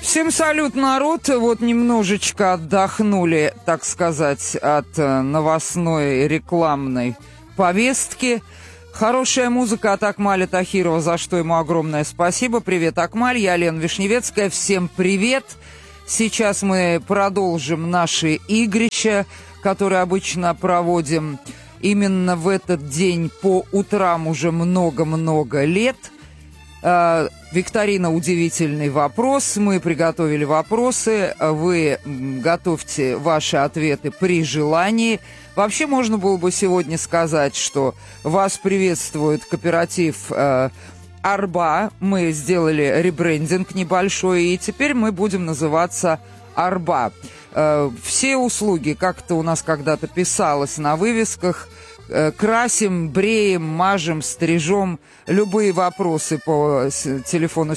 Всем салют, народ. Вот немножечко отдохнули, так сказать, от новостной рекламной повестки. Хорошая музыка от Акмаля Тахирова, за что ему огромное спасибо. Привет, Акмаль, я Лена Вишневецкая. Всем привет. Сейчас мы продолжим наши игрища, которые обычно проводим именно в этот день по утрам уже много-много лет. Викторина «Удивительный вопрос». Мы приготовили вопросы. Вы готовьте ваши ответы при желании. Вообще, можно было бы сегодня сказать, что вас приветствует кооператив «Арба». Мы сделали ребрендинг небольшой, и теперь мы будем называться «Арба». Все услуги, как это у нас когда-то писалось на вывесках, красим, бреем, мажем, стрижем. Любые вопросы по телефону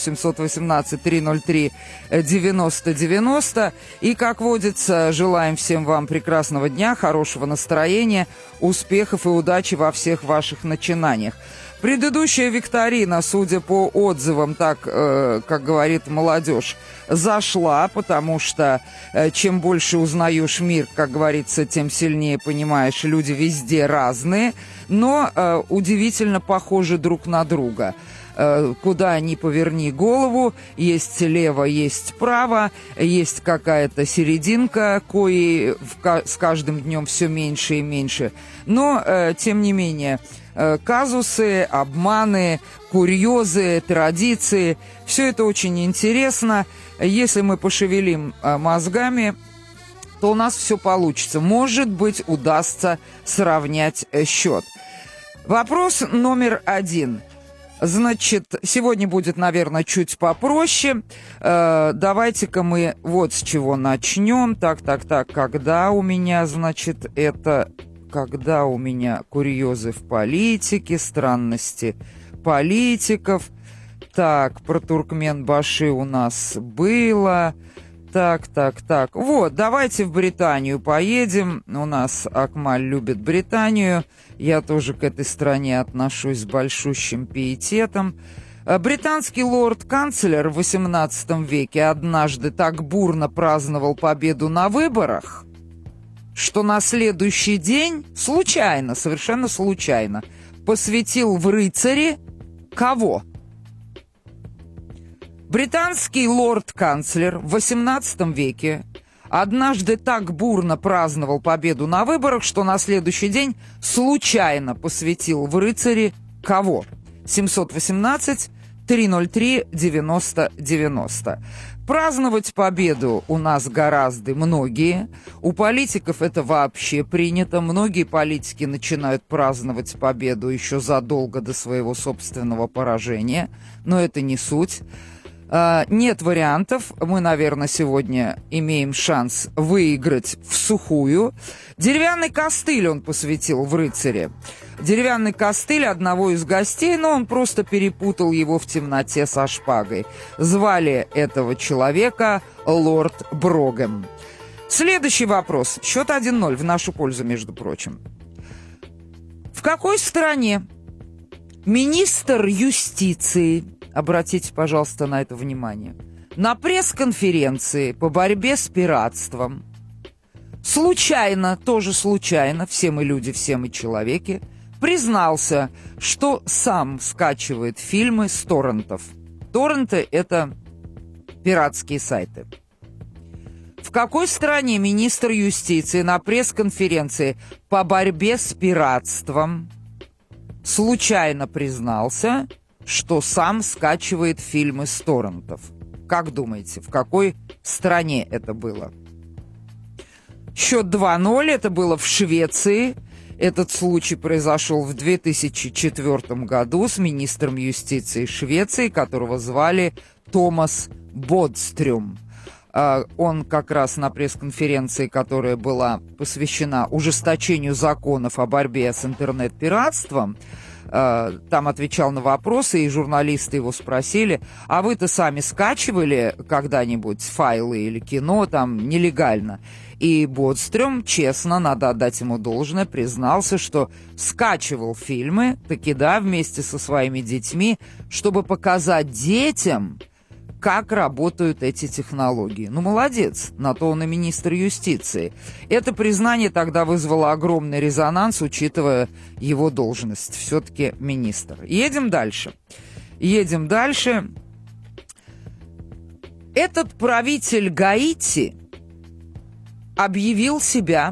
718-303-90-90. И, как водится, желаем всем вам прекрасного дня, хорошего настроения, успехов и удачи во всех ваших начинаниях. Предыдущая викторина, судя по отзывам, так, как говорит молодежь, зашла, потому что чем больше узнаешь мир, как говорится, тем сильнее понимаешь, люди везде разные, но удивительно похожи друг на друга. Куда ни поверни голову, есть лево, есть право, есть какая-то серединка, кои с каждым днем все меньше и меньше. Но, тем не менее, казусы, обманы, курьезы, традиции, все это очень интересно. Если мы пошевелим мозгами, то у нас все получится. Может быть, удастся сравнять счет. Вопрос номер 1. Значит, сегодня будет, наверное, чуть попроще. Давайте-ка мы вот с чего начнем. Так, когда у меня, значит, это... Когда у меня курьезы в политике, странности политиков. Так, про Туркменбаши у нас было. Так. Вот, давайте в Британию поедем. У нас Акмаль любит Британию. Я тоже к этой стране отношусь с большущим пиететом. Британский лорд-канцлер в XVIII веке однажды так бурно праздновал победу на выборах, что на следующий день случайно, совершенно случайно, посвятил в рыцари кого? Британский лорд-канцлер в XVIII веке однажды так бурно праздновал победу на выборах, что на следующий день случайно посвятил в рыцари кого? 718-303-90-90. Праздновать победу у нас гораздо многие. У политиков это вообще принято. Многие политики начинают праздновать победу еще задолго до своего собственного поражения. Но это не суть. Нет вариантов. Мы, наверное, сегодня имеем шанс выиграть в сухую. Деревянный костыль он посвятил в рыцаре. Деревянный костыль одного из гостей, но он просто перепутал его в темноте со шпагой. Звали этого человека лорд Брогем. Следующий вопрос. Счет 1-0 в нашу пользу, между прочим. В какой стране министр юстиции, обратите, пожалуйста, на это внимание, на пресс-конференции по борьбе с пиратством случайно, тоже случайно, все мы люди, все мы человеки, признался, что сам скачивает фильмы с торрентов. Торренты – это пиратские сайты. В какой стране министр юстиции на пресс-конференции по борьбе с пиратством случайно признался, что сам скачивает фильмы с торрентов? Как думаете, в какой стране это было? Счет 2-0, это было в Швеции. Этот случай произошел в 2004 году с министром юстиции Швеции, которого звали Томас Бодстрюм. Он как раз на пресс-конференции, которая была посвящена ужесточению законов о борьбе с интернет-пиратством, там отвечал на вопросы, и журналисты его спросили: а вы-то сами скачивали когда-нибудь файлы или кино там нелегально? И Бодстрюм, честно, надо отдать ему должное, признался, что скачивал фильмы, таки да, вместе со своими детьми, чтобы показать детям, как работают эти технологии. Ну, молодец, на то он и министр юстиции. Это признание тогда вызвало огромный резонанс, учитывая его должность. Все-таки министр. Едем дальше. Этот правитель Гаити объявил себя